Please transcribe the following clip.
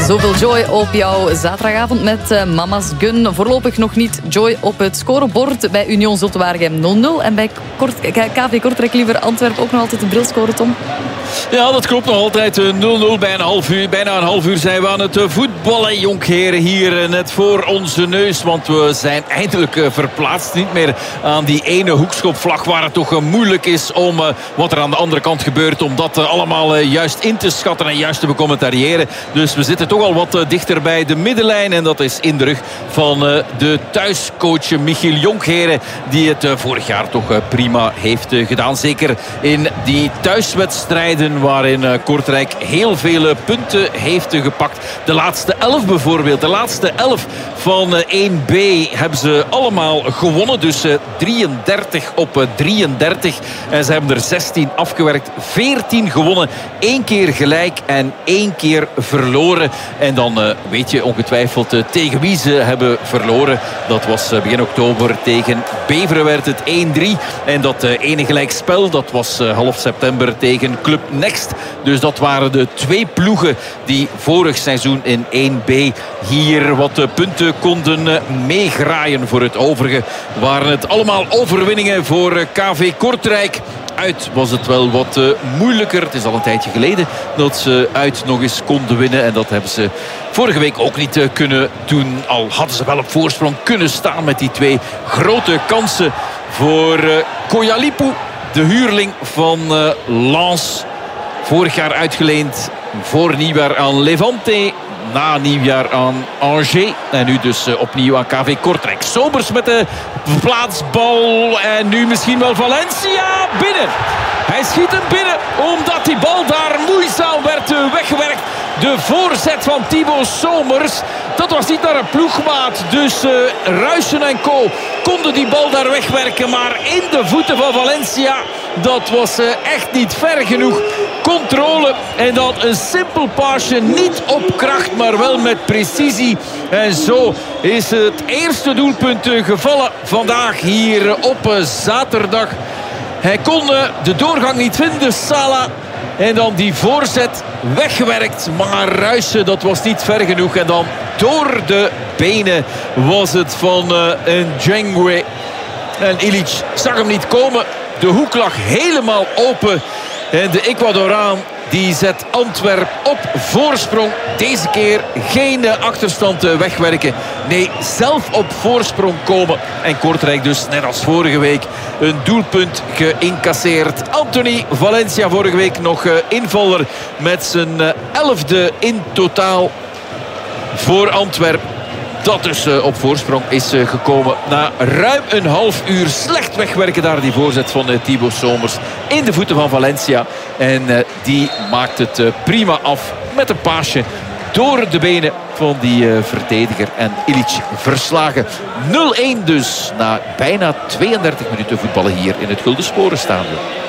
Zoveel joy op jouw zaterdagavond met Mama's Gun. Voorlopig nog niet joy op het scorebord. Bij Union Zulte-Waregem 0-0. En bij KV Kortrijk Liever Antwerpen ook nog altijd de brilscore, Tom. Ja, dat klopt nog altijd. 0-0 bijna een half uur zijn we aan het voetballen. Jonkheren hier net voor onze neus. Want we zijn eindelijk verplaatst. Niet meer aan die ene hoekschopvlag waar het toch moeilijk is om wat er aan de andere kant gebeurt. Om dat allemaal juist in te schatten en juist te becommentariëren. Dus we zitten toch al wat dichter bij de middenlijn. En dat is in de rug van de thuiscoach Michiel Jonkheren. Die het vorig jaar toch prima heeft gedaan. Zeker in die thuiswedstrijden waarin Kortrijk heel veel punten heeft gepakt. De laatste 11 bijvoorbeeld. De laatste 11 van 1B hebben ze allemaal gewonnen. Dus 33 op 33. En ze hebben er 16 afgewerkt. 14 gewonnen. 1 keer gelijk en 1 keer verloren. En dan weet je ongetwijfeld tegen wie ze hebben verloren. Dat was begin oktober tegen Beveren werd het 1-3. En dat ene gelijkspel, dat was half september tegen Club Next. Dus dat waren de 2 ploegen die vorig seizoen in 1B hier wat punten konden meegraaien. Voor het overige waren het allemaal overwinningen voor KV Kortrijk. Uit was het wel wat moeilijker. Het is al een tijdje geleden dat ze uit nog eens konden winnen. En dat hebben ze vorige week ook niet kunnen doen. Al hadden ze wel op voorsprong kunnen staan met die 2 grote kansen voor Koyalipu. De huurling van Lens. Vorig jaar uitgeleend voor nieuwjaar aan Levante. Na nieuwjaar aan Angers. En nu dus opnieuw aan KV Kortrijk. Sobers met de plaatsbal. En nu misschien wel Valencia binnen. Hij schiet hem binnen omdat die bal daar moeizaam werd weggewerkt. De voorzet van Thibaut Somers. Dat was niet naar een ploegmaat. Dus Ruijsen en co. konden die bal daar wegwerken. Maar in de voeten van Valencia. Dat was echt niet ver genoeg. Controle. En dan een simpel paasje. Niet op kracht, maar wel met precisie. En zo is het eerste doelpunt gevallen vandaag hier op zaterdag. Hij kon de doorgang niet vinden, Salah. En dan die voorzet weggewerkt. Maar Ruijsen, dat was niet ver genoeg. En dan door de benen was het van Njengwe. En Ilic zag hem niet komen. De hoek lag helemaal open. En de Ecuadoraan die zet Antwerp op voorsprong. Deze keer geen achterstand wegwerken. Nee, zelf op voorsprong komen. En Kortrijk dus, net als vorige week, een doelpunt geïncasseerd. Anthony Valencia vorige week nog invaller met zijn 11e in totaal voor Antwerp. Dat dus op voorsprong is gekomen na ruim een half uur. Slecht wegwerken daar die voorzet van Thibaut Somers in de voeten van Valencia. En die maakt het prima af met een paasje door de benen van die verdediger. En Ilic verslagen. 0-1 dus na bijna 32 minuten voetballen hier in het Gulden Sporen staande.